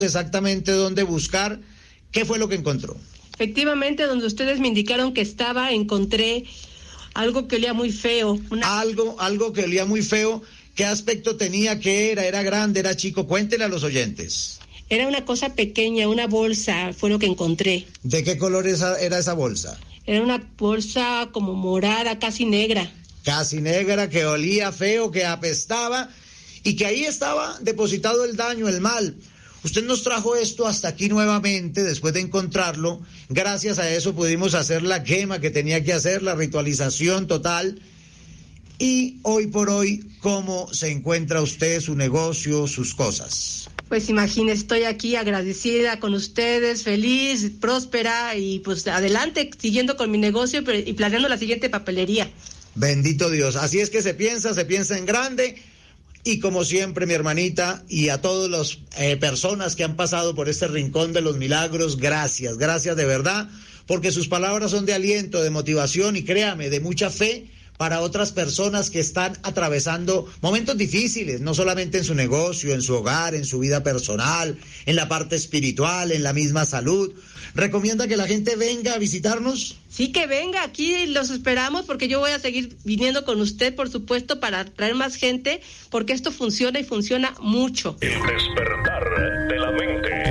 exactamente dónde buscar. ¿Qué fue lo que encontró? Efectivamente, donde ustedes me indicaron que estaba, encontré algo que olía muy feo. Algo que olía muy feo. ¿Qué aspecto tenía? ¿Qué era? ¿Era grande? ¿Era chico? Cuéntele a los oyentes. Era una cosa pequeña, una bolsa, fue lo que encontré. ¿De qué color era esa bolsa? Era una bolsa como morada, casi negra. Casi negra, que olía feo, que apestaba y que ahí estaba depositado el daño, el mal. Usted nos trajo esto hasta aquí nuevamente después de encontrarlo. Gracias a eso pudimos hacer la quema que tenía que hacer, la ritualización total. Y hoy por hoy, ¿cómo se encuentra usted, su negocio, sus cosas? Pues imagínese, estoy aquí agradecida con ustedes, feliz, próspera y pues adelante, siguiendo con mi negocio y planeando la siguiente papelería. Bendito Dios. Así es que se piensa en grande. Y como siempre, mi hermanita, y a todas las personas que han pasado por este rincón de los milagros, gracias de verdad, porque sus palabras son de aliento, de motivación y créame, de mucha fe para otras personas que están atravesando momentos difíciles, no solamente en su negocio, en su hogar, en su vida personal, en la parte espiritual, en la misma salud. ¿Recomienda que la gente venga a visitarnos? Sí, que venga, aquí los esperamos porque yo voy a seguir viniendo con usted, por supuesto, para traer más gente, porque esto funciona y funciona mucho. El despertar de la mente.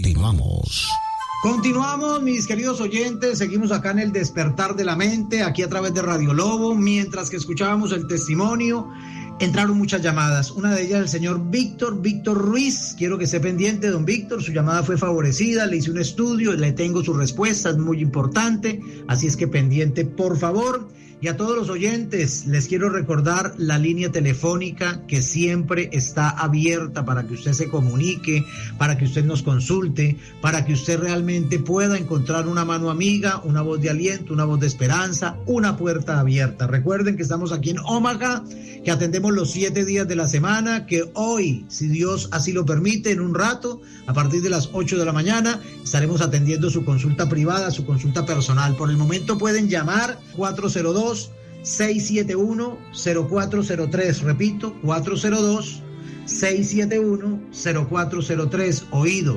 Continuamos, mis queridos oyentes, seguimos acá en el despertar de la mente, aquí a través de Radio Lobo, mientras que escuchábamos el testimonio. Entraron muchas llamadas, una de ellas el señor Víctor Ruiz. Quiero que esté pendiente, don Víctor, su llamada fue favorecida, le hice un estudio, le tengo su respuesta, es muy importante, así es que pendiente, por favor. Y a todos los oyentes les quiero recordar la línea telefónica que siempre está abierta para que usted se comunique, para que usted nos consulte, para que usted realmente pueda encontrar una mano amiga, una voz de aliento, una voz de esperanza, una puerta abierta. Recuerden que estamos aquí en Omaha, que atendemos los 7 días de la semana, que hoy, si Dios así lo permite, en un rato, a partir de las 8 de la mañana, estaremos atendiendo su consulta privada, su consulta personal. Por el momento pueden llamar 402-671-0403, repito, 402-671-0403, oído,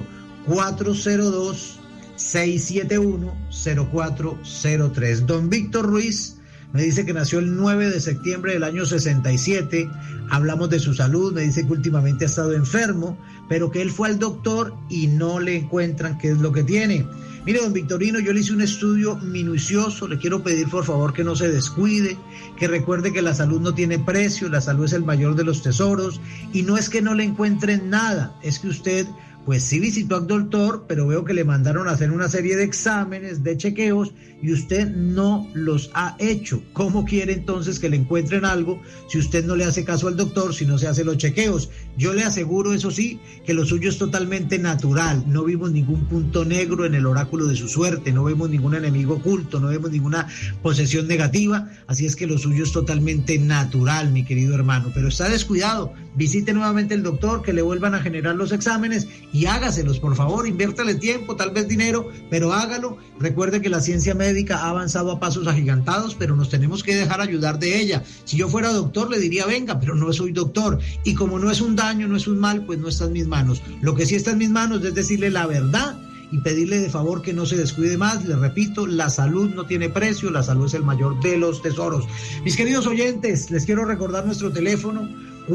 402-671-0403. Don Víctor Ruiz me dice que nació el 9 de septiembre del año 67, hablamos de su salud, me dice que últimamente ha estado enfermo, pero que él fue al doctor y no le encuentran qué es lo que tiene. Mire, don Victorino, yo le hice un estudio minucioso, le quiero pedir por favor que no se descuide, que recuerde que la salud no tiene precio, la salud es el mayor de los tesoros, y no es que no le encuentren nada, es que usted pues sí visitó al doctor, pero veo que le mandaron a hacer una serie de exámenes, de chequeos, y usted no los ha hecho. ¿Cómo quiere entonces que le encuentren algo si usted no le hace caso al doctor, si no se hace los chequeos? Yo le aseguro, eso sí, que lo suyo es totalmente natural. No vimos ningún punto negro en el oráculo de su suerte, no vemos ningún enemigo oculto, no vemos ninguna posesión negativa, así es que lo suyo es totalmente natural, mi querido hermano. Pero está descuidado, visite nuevamente el doctor, que le vuelvan a generar los exámenes y hágaselos, por favor, inviértale tiempo, tal vez dinero, pero hágalo. Recuerde que la ciencia médica ha avanzado a pasos agigantados, pero nos tenemos que dejar ayudar de ella. Si yo fuera doctor le diría venga, pero no soy doctor, y como no es un daño, no es un mal, pues no está en mis manos. Lo que sí está en mis manos es decirle la verdad y pedirle de favor que no se descuide más. Le repito, la salud no tiene precio, la salud es el mayor de los tesoros. Mis queridos oyentes, les quiero recordar nuestro teléfono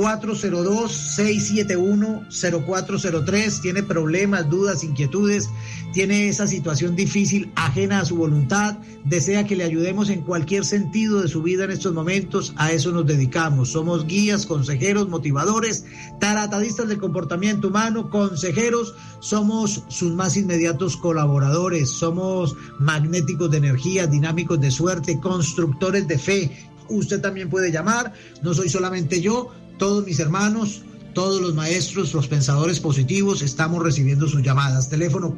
402-671-0403, tiene problemas, dudas, inquietudes, tiene esa situación difícil ajena a su voluntad, desea que le ayudemos en cualquier sentido de su vida en estos momentos, a eso nos dedicamos. Somos guías, consejeros, motivadores, taratadistas del comportamiento humano, consejeros, somos sus más inmediatos colaboradores, somos magnéticos de energía, dinámicos de suerte, constructores de fe. Usted también puede llamar, no soy solamente yo, todos mis hermanos, todos los maestros, los pensadores positivos, estamos recibiendo sus llamadas. Teléfono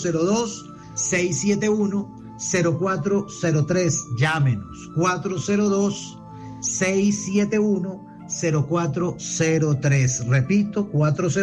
402-671-0403. Llámenos. 402-671-0403. Repito,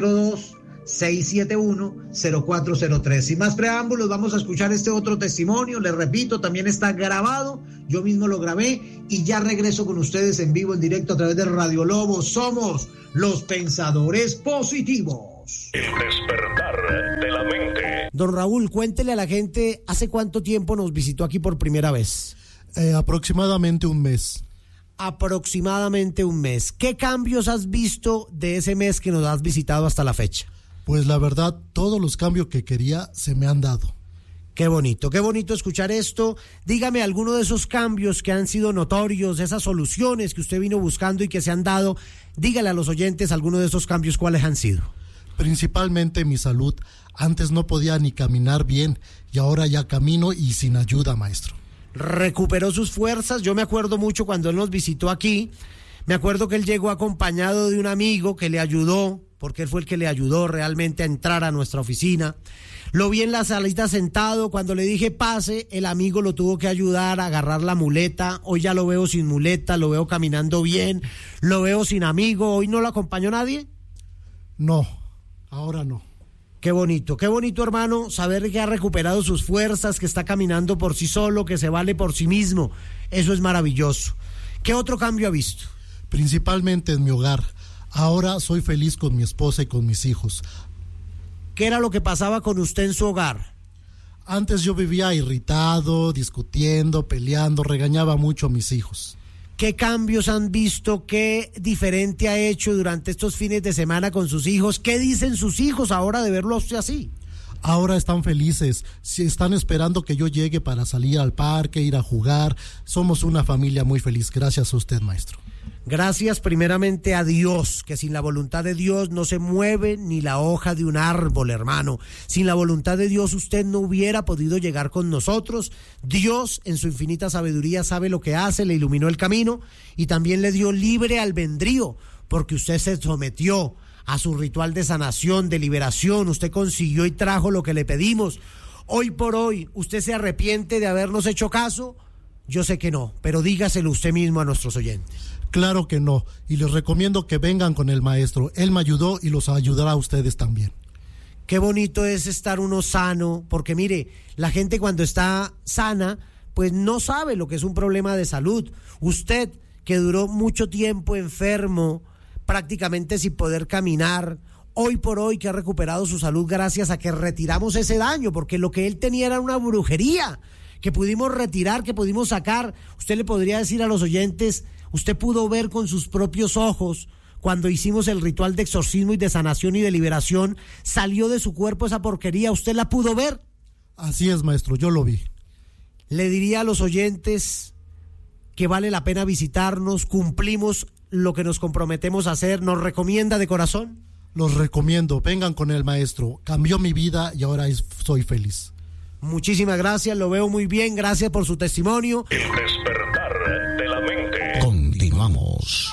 402-671-0403. Sin más preámbulos, vamos a escuchar este otro testimonio. Les repito, también está grabado. Yo mismo lo grabé y ya regreso con ustedes en vivo, en directo a través de Radio Lobo. Somos los pensadores positivos. Continuamos. El despertar de la mente. Don Raúl, cuéntele a la gente, ¿hace cuánto tiempo nos visitó aquí por primera vez? Aproximadamente un mes. Aproximadamente un mes. ¿Qué cambios has visto de ese mes que nos has visitado hasta la fecha? Pues la verdad, todos los cambios que quería se me han dado. Qué bonito escuchar esto. Dígame alguno de esos cambios que han sido notorios, esas soluciones que usted vino buscando y que se han dado. Dígale a los oyentes alguno de esos cambios, ¿cuáles han sido? Principalmente mi salud. Antes no podía ni caminar bien y ahora ya camino y sin ayuda, maestro. Recuperó sus fuerzas. Yo me acuerdo mucho cuando él nos visitó aquí. Me acuerdo que él llegó acompañado de un amigo que le ayudó, porque él fue el que le ayudó realmente a entrar a nuestra oficina. Lo vi en la salita sentado, cuando le dije pase, el amigo lo tuvo que ayudar a agarrar la muleta. Hoy ya lo veo sin muleta, lo veo caminando bien, lo veo sin amigo. ¿Hoy no lo acompañó nadie? No, ahora no. Qué bonito, hermano, saber que ha recuperado sus fuerzas, que está caminando por sí solo, que se vale por sí mismo. Eso es maravilloso. ¿Qué otro cambio ha visto? Principalmente en mi hogar. Ahora soy feliz con mi esposa y con mis hijos. ¿Qué era lo que pasaba con usted en su hogar? Antes yo vivía irritado, discutiendo, peleando, regañaba mucho a mis hijos. ¿Qué cambios han visto? ¿Qué diferente ha hecho durante estos fines de semana con sus hijos? ¿Qué dicen sus hijos ahora de verlo a usted así? Ahora están felices, están esperando que yo llegue para salir al parque, ir a jugar. Somos una familia muy feliz. Gracias a usted, maestro. Gracias primeramente a Dios, que sin la voluntad de Dios no se mueve ni la hoja de un árbol, hermano. Sin la voluntad de Dios usted no hubiera podido llegar con nosotros. Dios, en su infinita sabiduría, sabe lo que hace, le iluminó el camino y también le dio libre albedrío, porque usted se sometió a su ritual de sanación, de liberación. Usted consiguió y trajo lo que le pedimos. Hoy por hoy, ¿usted se arrepiente de habernos hecho caso? Yo sé que no, pero dígaselo usted mismo a nuestros oyentes. Claro que no, y les recomiendo que vengan con el maestro. Él me ayudó y los ayudará a ustedes también. Qué bonito es estar uno sano, porque mire, la gente cuando está sana, pues no sabe lo que es un problema de salud. Usted, que duró mucho tiempo enfermo, prácticamente sin poder caminar, hoy por hoy que ha recuperado su salud gracias a que retiramos ese daño, porque lo que él tenía era una brujería, que pudimos retirar, que pudimos sacar. Usted le podría decir a los oyentes, usted pudo ver con sus propios ojos cuando hicimos el ritual de exorcismo y de sanación y de liberación, salió de su cuerpo esa porquería, ¿usted la pudo ver? Así es, maestro, yo lo vi. Le diría a los oyentes que vale la pena visitarnos, cumplimos lo que nos comprometemos a hacer, ¿nos recomienda de corazón? Los recomiendo, vengan con el maestro, cambió mi vida y ahora soy feliz. Muchísimas gracias, lo veo muy bien, gracias por su testimonio. El despertar de la mente. Continuamos.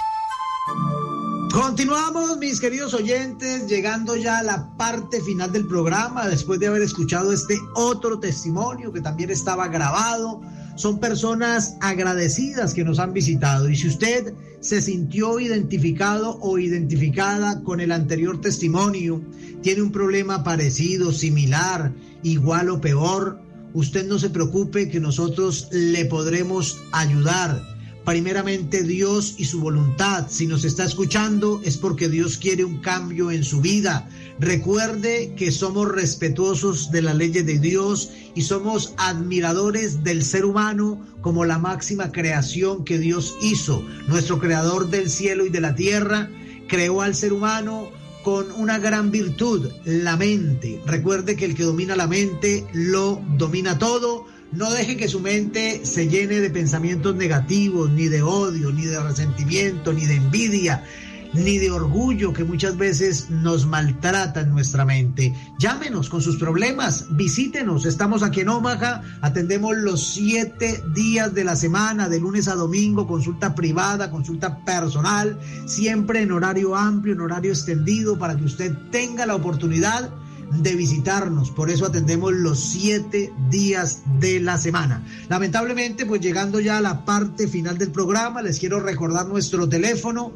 Continuamos, mis queridos oyentes, llegando ya a la parte final del programa, después de haber escuchado este otro testimonio que también estaba grabado. Son personas agradecidas que nos han visitado, y si usted se sintió identificado o identificada con el anterior testimonio, tiene un problema parecido, similar, igual o peor, usted no se preocupe, que nosotros le podremos ayudar. Primeramente Dios y su voluntad. Si nos está escuchando es porque Dios quiere un cambio en su vida. Recuerde que somos respetuosos de las leyes de Dios y somos admiradores del ser humano como la máxima creación que Dios hizo. Nuestro creador del cielo y de la tierra creó al ser humano con una gran virtud, la mente. Recuerde que el que domina la mente lo domina todo. No deje que su mente se llene de pensamientos negativos, ni de odio, ni de resentimiento, ni de envidia, ni de orgullo, que muchas veces nos maltrata en nuestra mente. Llámenos con sus problemas, visítenos. Estamos aquí en Omaha, atendemos los 7 días de la semana, de lunes a domingo, consulta privada, consulta personal, siempre en horario amplio, en horario extendido, para que usted tenga la oportunidad de visitarnos. Por eso atendemos los 7 días de la semana. Lamentablemente, pues llegando ya a la parte final del programa, les quiero recordar nuestro teléfono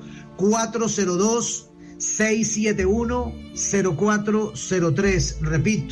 402-671-0403. Repito,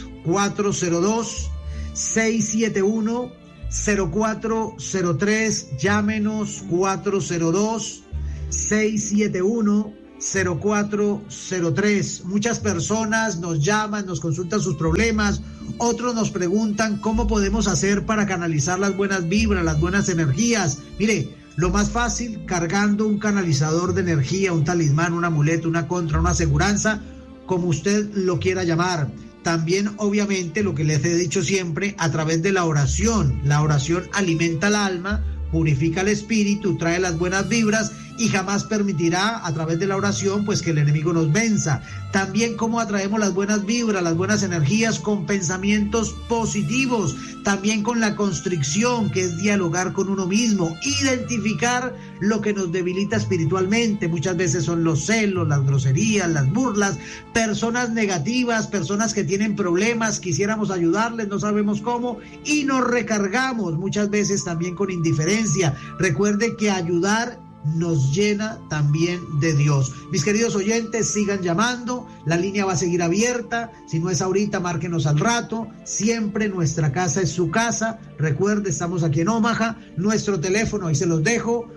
402-671-0403. Llámenos 402-671-0403. 0403. Muchas personas nos llaman, nos consultan sus problemas, otros nos preguntan cómo podemos hacer para canalizar las buenas vibras, las buenas energías. Mire, lo más fácil, cargando un canalizador de energía, un talismán, un amuleto, una contra, una aseguranza, como usted lo quiera llamar. También, obviamente, lo que les he dicho siempre, a través de la oración. La oración alimenta el alma, purifica el espíritu, trae las buenas vibras y jamás permitirá a través de la oración pues que el enemigo nos venza. También cómo atraemos las buenas vibras, las buenas energías con pensamientos positivos, también con la constricción, que es dialogar con uno mismo, identificar lo que nos debilita espiritualmente. Muchas veces son los celos, las groserías, las burlas, personas negativas, personas que tienen problemas, quisiéramos ayudarles, no sabemos cómo y nos recargamos muchas veces también con indiferencia. Recuerde que ayudar nos llena también de Dios. Mis queridos oyentes, sigan llamando, la línea va a seguir abierta, si no es ahorita, márquenos al rato, siempre nuestra casa es su casa. Recuerde, estamos aquí en Omaha, nuestro teléfono, ahí se los dejo,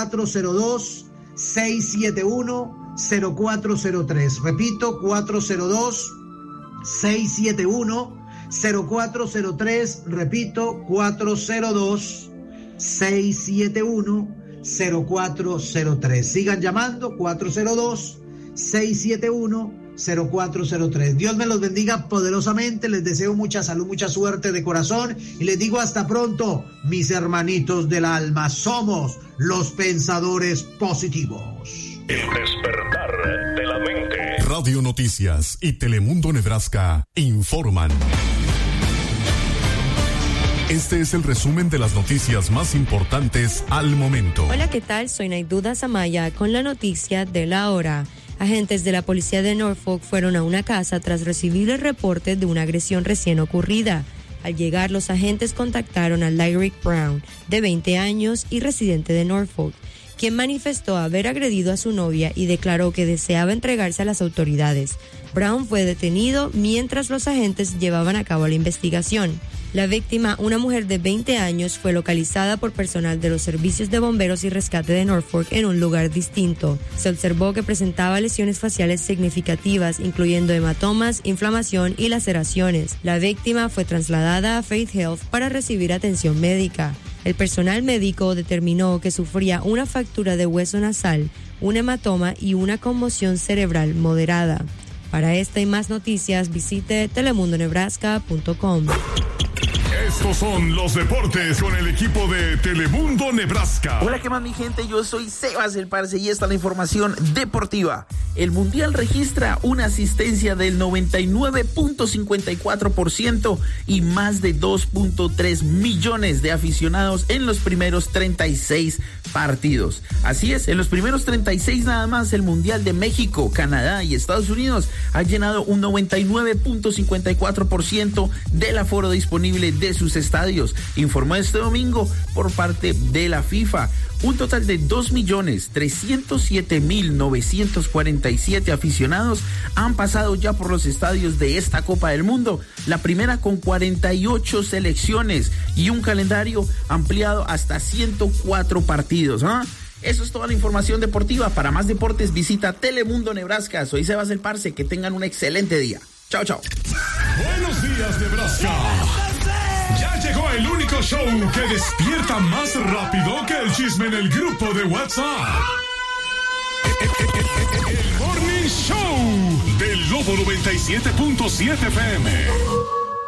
402-671-0403, repito, 402-671-0403, repito, 402-671-0403. 0403. Sigan llamando, 402-671-0403. Dios me los bendiga poderosamente, les deseo mucha salud, mucha suerte de corazón y les digo hasta pronto, mis hermanitos del alma. Somos los pensadores positivos. El despertar de la mente. Radio Noticias y Telemundo Nebraska informan. Este es el resumen de las noticias más importantes al momento. Hola, ¿qué tal? Soy Naiduda Samaya con la noticia de la hora. Agentes de la policía de Norfolk fueron a una casa tras recibir el reporte de una agresión recién ocurrida. Al llegar, los agentes contactaron a Lyric Brown, de 20 años y residente de Norfolk, quien manifestó haber agredido a su novia y declaró que deseaba entregarse a las autoridades. Brown fue detenido mientras los agentes llevaban a cabo la investigación. La víctima, una mujer de 20 años, fue localizada por personal de los servicios de bomberos y rescate de Norfolk en un lugar distinto. Se observó que presentaba lesiones faciales significativas, incluyendo hematomas, inflamación y laceraciones. La víctima fue trasladada a Faith Health para recibir atención médica. El personal médico determinó que sufría una fractura de hueso nasal, un hematoma y una conmoción cerebral moderada. Para esta y más noticias, visite telemundonebraska.com. Estos son los deportes con el equipo de Telemundo Nebraska. Hola, ¿qué más, mi gente? Yo soy Sebas el Parce y esta es la información deportiva. El Mundial registra una asistencia del 99.54% y más de 2.3 millones de aficionados en los primeros 36 partidos. Así es, en los primeros 36 nada más, el Mundial de México, Canadá y Estados Unidos ha llenado un 99.54% del aforo disponible de sus estadios, informó este domingo por parte de la FIFA. Un total de 2.307.947 aficionados han pasado ya por los estadios de esta Copa del Mundo, la primera con 48 selecciones y un calendario ampliado hasta 104 partidos. Eso es toda la información deportiva. Para más deportes visita Telemundo Nebraska. Soy Sebas el Parce, que tengan un excelente día. Chao, chao. Buenos días, Nebraska. Ya llegó el único show que despierta más rápido que el chisme en el grupo de WhatsApp. El Morning Show del Lobo 97.7 FM.